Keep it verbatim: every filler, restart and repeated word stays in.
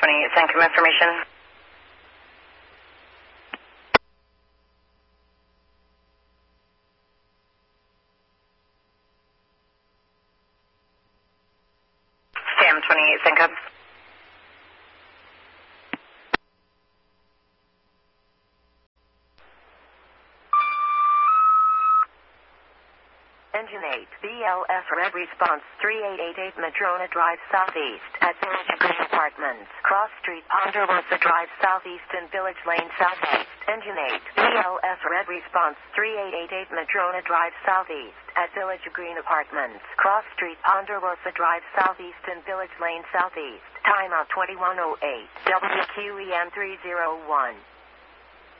twenty-eight, Sankum information. Sam twenty-eight, Sankum. Engine eight, B L S Red Response three eight eight eight Madrona Drive Southeast at Village Green Apartments, Cross Street, Ponderosa Drive Southeast and Village Lane Southeast. Engine eight, B L S Red Response three eight eight eight Madrona Drive Southeast at Village Green Apartments, Cross Street, Ponderosa Drive Southeast and Village Lane Southeast. Timeout twenty-one oh eight, W Q E M three oh one.